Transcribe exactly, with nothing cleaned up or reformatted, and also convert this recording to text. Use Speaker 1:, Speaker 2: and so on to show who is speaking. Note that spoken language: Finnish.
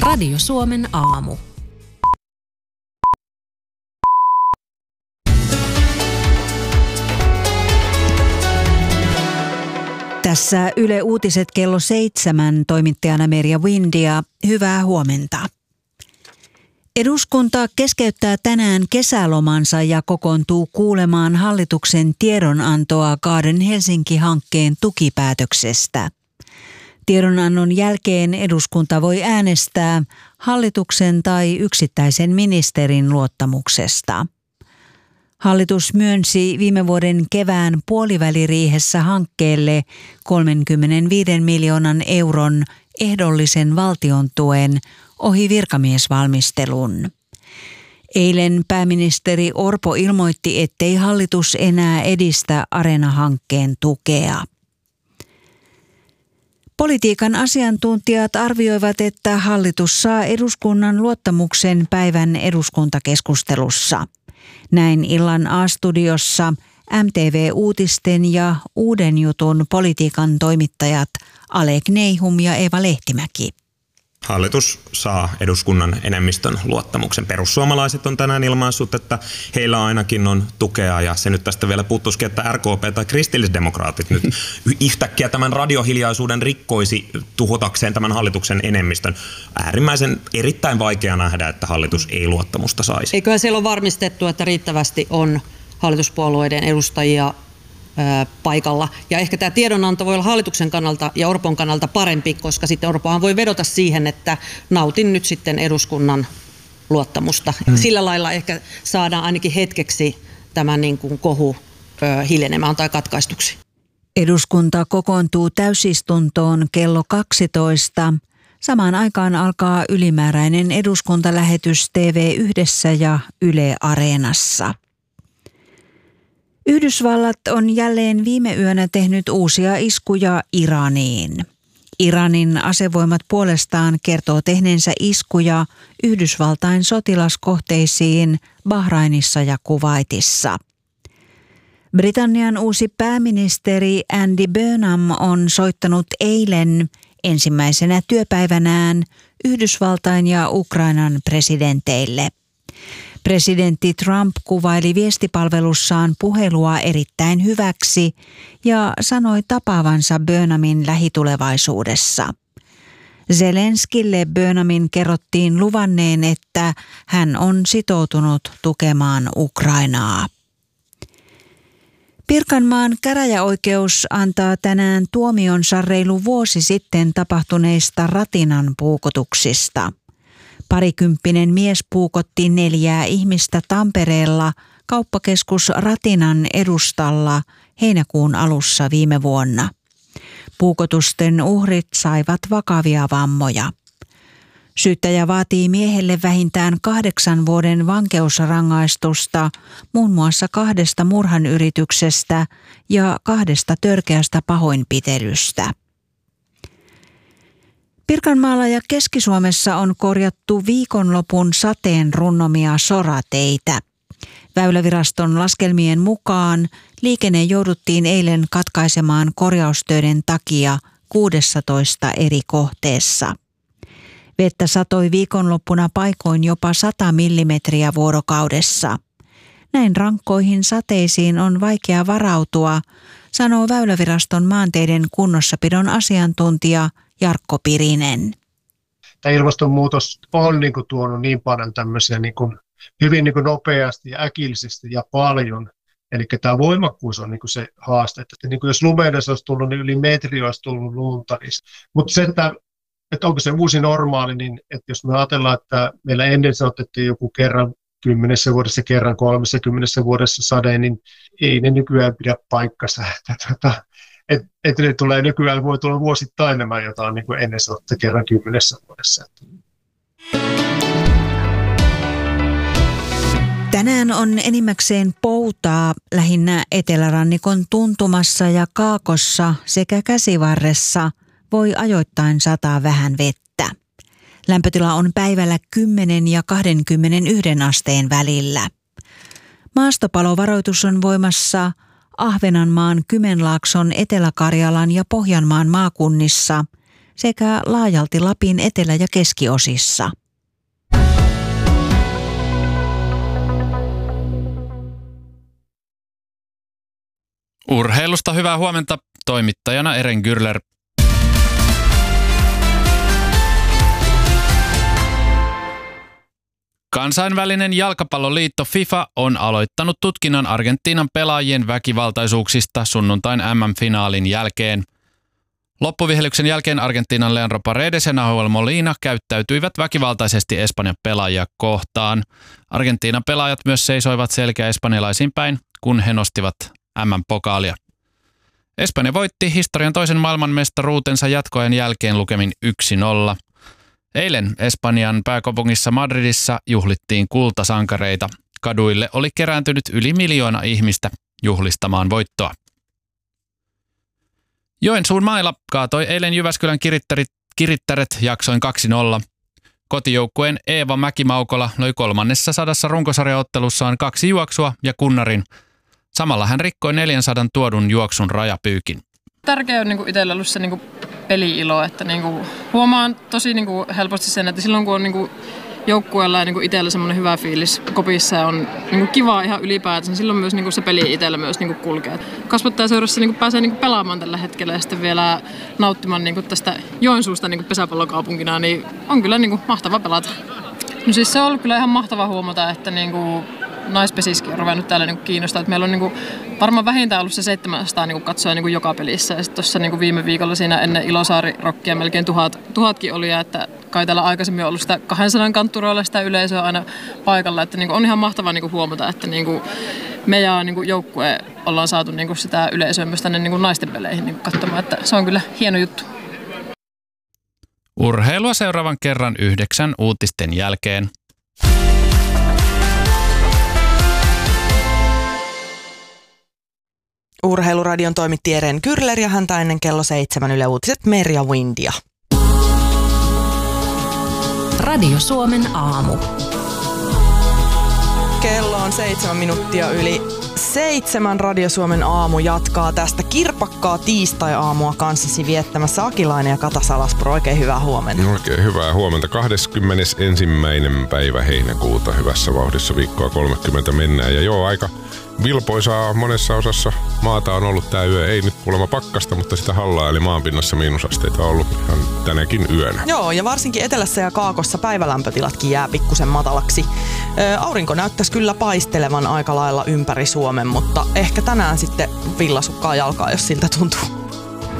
Speaker 1: Radio Suomen aamu.
Speaker 2: Tässä Yle Uutiset kello seitsemän, toimittajana Merja Windia. Hyvää huomenta. Eduskunta keskeyttää tänään kesälomansa ja kokoontuu kuulemaan hallituksen tiedonantoa Garden Helsinki-hankkeen tukipäätöksestä. Tiedonannon jälkeen eduskunta voi äänestää hallituksen tai yksittäisen ministerin luottamuksesta. Hallitus myönsi viime vuoden kevään puoliväliriihessä hankkeelle kolmekymmentäviisi miljoonan euron ehdollisen valtion tuen ohi virkamiesvalmistelun. Eilen pääministeri Orpo ilmoitti, ettei hallitus enää edistä Areena-hankkeen tukea. Politiikan asiantuntijat arvioivat, että hallitus saa eduskunnan luottamuksen päivän eduskuntakeskustelussa. Näin illan A-studiossa M T V-uutisten ja Uuden jutun politiikan toimittajat Ale Kneihum ja Eeva Lehtimäki.
Speaker 3: Hallitus saa eduskunnan enemmistön luottamuksen. Perussuomalaiset on tänään ilmaissut, että heillä ainakin on tukea, ja se nyt tästä vielä puuttuisikin, että R K P tai kristillisdemokraatit nyt yhtäkkiä tämän radiohiljaisuuden rikkoisi tuhotakseen tämän hallituksen enemmistön. Äärimmäisen erittäin vaikea nähdä, että hallitus ei luottamusta saisi.
Speaker 4: Eiköhän siellä ole varmistettu, että riittävästi on hallituspuolueiden edustajia paikalla. Ja ehkä tämä tiedonanto voi olla hallituksen kannalta ja Orpon kannalta parempi, koska sitten Orpohan voi vedota siihen, että nautin nyt sitten eduskunnan luottamusta. Hmm. Sillä lailla ehkä saadaan ainakin hetkeksi tämä niin kuin kohu ö, hiljenemään tai katkaistuksi.
Speaker 2: Eduskunta kokoontuu täysistuntoon kello kaksitoista. Samaan aikaan alkaa ylimääräinen eduskuntalähetys T V yhdessä ja Yle Areenassa. Yhdysvallat on jälleen viime yönä tehnyt uusia iskuja Iraniin. Iranin asevoimat puolestaan kertoo tehneensä iskuja Yhdysvaltain sotilaskohteisiin Bahrainissa ja Kuwaitissa. Britannian uusi pääministeri Andy Burnham on soittanut eilen ensimmäisenä työpäivänään Yhdysvaltain ja Ukrainan presidenteille. Presidentti Trump kuvaili viestipalvelussaan puhelua erittäin hyväksi ja sanoi tapaavansa Burnhamin lähitulevaisuudessa. Zelenskille Burnhamin kerrottiin luvanneen, että hän on sitoutunut tukemaan Ukrainaa. Pirkanmaan käräjäoikeus antaa tänään tuomionsa reilu vuosi sitten tapahtuneista ratinan puukotuksista. Parikymppinen mies puukotti neljää ihmistä Tampereella kauppakeskus Ratinan edustalla heinäkuun alussa viime vuonna. Puukotusten uhrit saivat vakavia vammoja. Syyttäjä vaatii miehelle vähintään kahdeksan vuoden vankeusrangaistusta muun muassa kahdesta murhanyrityksestä ja kahdesta törkeästä pahoinpitelystä. Pirkanmaalla ja Keski-Suomessa on korjattu viikonlopun sateen runnomia sorateitä. Väyläviraston laskelmien mukaan liikenne jouduttiin eilen katkaisemaan korjaustöiden takia kuusitoista eri kohteessa. Vettä satoi viikonloppuna paikoin jopa sata millimetriä vuorokaudessa. Näin rankkoihin sateisiin on vaikea varautua, sanoo Väyläviraston maanteiden kunnossapidon asiantuntija Jarkko Pirinen.
Speaker 5: Tämä ilmastonmuutos on niin kuin tuonut niin paljon tämmöisiä niin kuin hyvin niin kuin nopeasti ja äkillisesti ja paljon. Eli tämä voimakkuus on niin kuin se haaste. Että niin kuin jos lumeudessa olisi tullut, niin yli metri olisi tullut lunta. Mutta se, että, että onko se uusi normaali, niin että jos me ajatellaan, että meillä ennen se otettiin joku kerran kymmenessä vuodessa, kerran kolmessa kymmenessä vuodessa sade, niin ei ne nykyään pidä paikkansa. Että et ne tulee nykyään, voi tulla vuosittain nämä, jota on niin kuin ennen sanottu kerran kymmenessä vuodessa.
Speaker 2: Tänään on enimmäkseen poutaa lähinnä etelärannikon tuntumassa ja kaakossa sekä käsivarressa voi ajoittain sataa vähän vettä. Lämpötila on päivällä kymmenen ja kaksikymmentäyksi asteen välillä. Maastopalovaroitus on voimassa Ahvenanmaan, Kymenlaakson, Etelä-Karjalan ja Pohjanmaan maakunnissa sekä laajalti Lapin etelä- ja keskiosissa.
Speaker 1: Urheilusta hyvää huomenta, toimittajana Eren Gürler. Kansainvälinen jalkapalloliitto FIFA on aloittanut tutkinnan Argentiinan pelaajien väkivaltaisuuksista sunnuntain M M-finaalin jälkeen. Loppuvihelyksen jälkeen Argentiinan Leandro Paredes ja Nahuel Molina käyttäytyivät väkivaltaisesti Espanjan pelaajia kohtaan. Argentiinan pelaajat myös seisoivat selkeä espanjalaisiin päin, kun he nostivat M M-pokaalia. Espanja voitti historian toisen maailmanmestaruutensa jatkoajan jälkeen lukemin yksi nolla. Eilen Espanjan pääkaupungissa Madridissa juhlittiin kultasankareita. Kaduille oli kerääntynyt yli miljoona ihmistä juhlistamaan voittoa. Joensuun mailla kaatoi eilen Jyväskylän kirittärit, kirittäret jaksoin kaksi nolla. Kotijoukkueen Eeva Mäki-Maukola löi kolmannessa sadassa runkosarjaottelussaan kaksi juoksua ja kunnarin. Samalla hän rikkoi neljänsadan tuodun juoksun rajapyykin.
Speaker 6: Tärkeää on niin itsellä ollut se niin peli-ilo, että niin huomaan tosi niin helposti sen, että silloin kun on niin joukkueella ja niin itsellä semmoinen hyvä fiilis kopissa ja on niin kivaa ihan ylipäätään, niin silloin myös niin se peli itsellä myös niin kulkee. Kasvattajaseurassa niin pääsee niin pelaamaan tällä hetkellä ja sitten vielä nauttimaan niin tästä Joensuusta niin pesäpallokaupunkina, niin on kyllä niin mahtava pelata. No siis se on ollut kyllä ihan mahtava huomata, että niin naispesiskin on ruvennut täällä niin kiinnostaa. Että meillä on niin varmaan vähintään ollut se seitsemänsataa niin katsoja niin joka pelissä. Ja sitten tuossa niin viime viikolla siinä ennen Ilosaari-rokkia melkein tuhat, tuhatkin oli. Ja että kai täällä aikaisemmin on ollut sitä kahdensadan kantturoilla sitä yleisöä aina paikalla. Että niin on ihan mahtavaa niin huomata, että niin me ja niin joukkue ollaan saatu niin sitä yleisöä myös tänne niin naisten peleihin niin katsomaan. Että se on kyllä hieno juttu.
Speaker 1: Urheilua seuraavan kerran yhdeksän uutisten jälkeen.
Speaker 7: Urheiluradion toimitti Eren Gürler ja häntä ennen kello seitsemän Yle Uutiset Merja Windia.
Speaker 8: Radio Suomen aamu.
Speaker 7: Kello on seitsemän minuuttia yli seitsemän. Radio Suomen aamu jatkaa tästä kirpakkaa tiistai-aamua kanssasi viettämässä Akilainen ja Kata Salaspro. Oikein hyvää huomenta.
Speaker 9: Oikein hyvää huomenta. kahdeskymmenesensimmäinen päivä heinäkuuta. Hyvässä vauhdissa viikkoa kolmekymmentä mennään. Ja joo, aika vilpoisaa monessa osassa maata on ollut tää yö. Ei nyt kuulemma pakkasta, mutta sitä hallaa eli maanpinnassa miinusasteita on ollut ihan tänäkin yönä.
Speaker 7: Joo, ja varsinkin etelässä ja kaakossa päivälämpötilatkin jää pikkusen matalaksi. Ö, aurinko näyttäisi kyllä paistelevan aika lailla ympäri Suomen, mutta ehkä tänään sitten villasukkaa jalkaa, jos siltä tuntuu.